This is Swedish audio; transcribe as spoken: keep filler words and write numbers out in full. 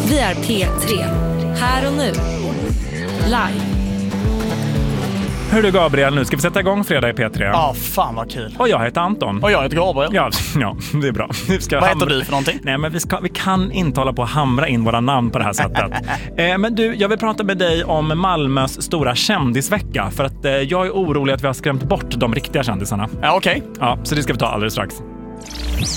Vi är P tre. Här och nu. Live. Hur du Gabriel, nu ska vi sätta igång fredag i P tre. Ja, fan vad kul. Och jag heter Anton. Och jag heter Gabriel. Ja, ja det är bra. Vi ska vad hamra... heter du för någonting? Nej, men vi, ska, vi kan inte hålla på att hamra in våra namn på det här sättet. eh, men du, jag vill prata med dig om Malmös stora kändisvecka. För att eh, jag är orolig att vi har skrämt bort de riktiga kändisarna. Ja, okej. Okay. Ja, så det ska vi ta alldeles strax.